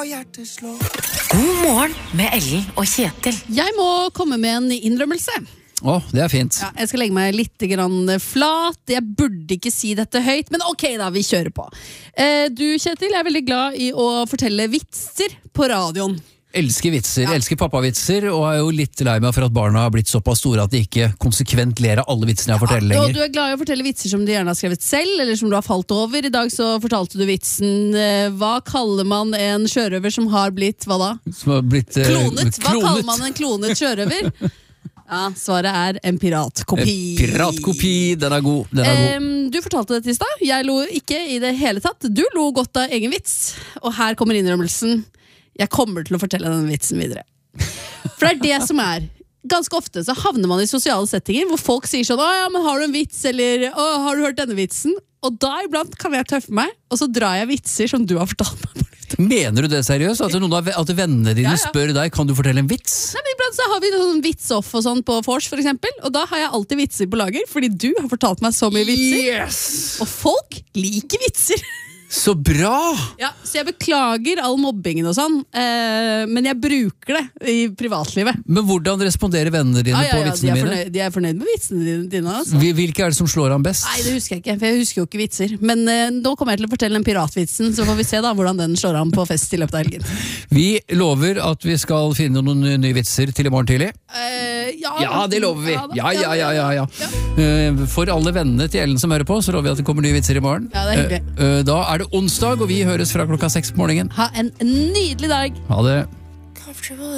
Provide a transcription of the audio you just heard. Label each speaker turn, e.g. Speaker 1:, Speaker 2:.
Speaker 1: og hjertet slår.
Speaker 2: God morgen med Ellen og Kjetil.
Speaker 3: Jeg må komme med en innrømmelse.
Speaker 4: Det er fint.
Speaker 3: Ja, jeg skal legge meg litt flat. Jeg burde ikke si dette høyt, men ok da, vi kjører på. Du, Kjetil, jeg er veldig glad i å fortelle vitser på radioen.
Speaker 4: Elsker vitser, elsker pappavitser, og er jo litt lei meg for at barna har blitt såpass store at de ikke konsekvent ler av alle vitsene jeg forteller lenger.
Speaker 3: Og du er glad i å fortelle vitser som du gjerne har skrevet selv, eller som du har falt over. I dag så fortalte du vitsen, hva kaller man en sjørøver som har blitt, hva da?
Speaker 4: Som har blitt
Speaker 3: klonet. Hva kaller man en klonet sjørøver? Ja, svaret er en piratkopi.
Speaker 4: Piratkopi, den er god.
Speaker 3: Du fortalte det til stad. Jeg lo ikke i det hele tatt. Du lo godt av egen vits. Og her kommer innrømmelsen. Jeg kommer til å fortelle denne vitsen videre. For det er det som er. Ganske ofte så havner man i sosiale settinger hvor folk sier sånn, ja, men har du en vits, eller har du hørt denne vitsen? Og da iblant kan jeg tøffe meg, og så drar jeg vitser som du har fortalt meg.
Speaker 4: Mener du det seriøst? At vennene dine spør deg, kan du fortelle en vits?
Speaker 3: Nei, men iblant så har vi sånn vitsoff og sånn på Fors for eksempel, og da har jeg alltid vitser på lager, fordi du har fortalt meg så mye vitser.
Speaker 4: Yes!
Speaker 3: Og folk liker vitser.
Speaker 4: Så bra!
Speaker 3: Ja, så jeg beklager all mobbingen og sånn, men jeg bruker det i privatlivet.
Speaker 4: Men hvordan responderer vennene dine på vitsene mine?
Speaker 3: De er fornøyd med vitsene dine. Altså.
Speaker 4: Hvilke er det som slår ham best?
Speaker 3: Nei, det husker jeg ikke, for jeg husker jo ikke vitser. Men nå kommer jeg til å fortelle en piratvitsen, så får vi se da hvordan den slår ham på fest i løpet av helgen.
Speaker 4: Vi lover at vi skal finne noen nye vitser til i morgen tidlig. Ja, det lover vi. Ja. For alle vennene til Ellen som hører på, så lover vi at det kommer nye vitser i morgen.
Speaker 3: Ja, det er hyggelig.
Speaker 4: Da er det onsdag, og vi høres fra klokka 6 på morgenen.
Speaker 3: Ha en nydelig dag.
Speaker 4: Ha det.